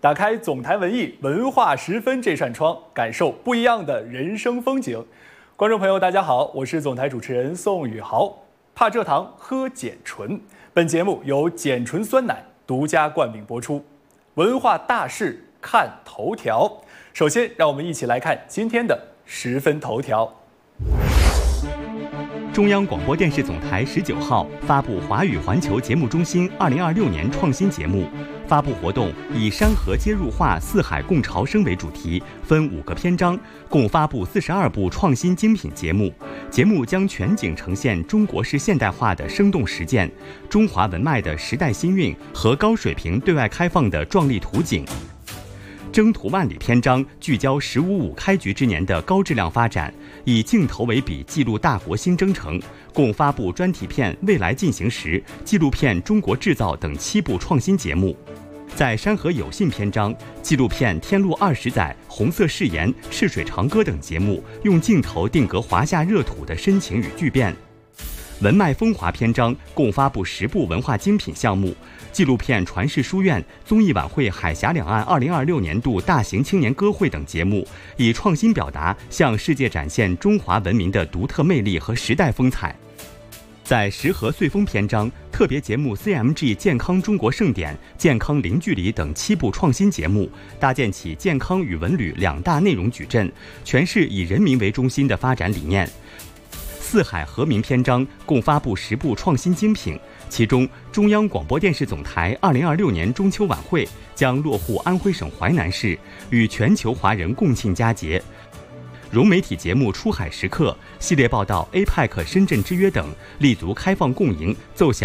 打开总台文艺文化十分这扇窗，感受不一样的人生风景。观众朋友，大家好，我是总台主持人宋宇豪。怕蔗糖，喝碱醇。本节目由碱醇酸奶独家冠名播出。文化大事看头条。首先，让我们一起来看今天的十分头条。 中央广播电视总台19号发布华语环球节目中心2026年创新节目。发布活动以山河皆入画，四海共潮生为主题，分5个篇章，共发布42部创新精品节目。节目将全景呈现中国式现代化的生动实践，中华文脉的时代新韵和高水平对外开放的壮丽图景。征途万里篇章聚焦“15+5”开局之年的高质量发展，以镜头为笔记录大国新征程，共发布专题片《未来进行时》、纪录片《中国制造》等7部创新节目。在山河有幸篇章，纪录片《天路20载》、红色誓言、赤水长歌等节目，用镜头定格华夏热土的深情与巨变。文脉风华篇章共发布10部文化精品项目，纪录片《传世书院》、综艺晚会《海峡两岸2026年度大型青年歌会》等节目，以创新表达向世界展现中华文明的独特魅力和时代风采。在时和岁丰篇章，特别节目 CMG 健康中国盛典、健康零距离等7部创新节目，搭建起健康与文旅2大内容矩阵，诠释以人民为中心的发展理念。四海和民篇章共发布10部创新精品，其中中央广播电视总台2026年中秋晚会将落户安徽省淮南市，与全球华人共庆佳节。融媒体节目出海时刻系列报道 APEC 深圳之约等立足开放共赢，奏响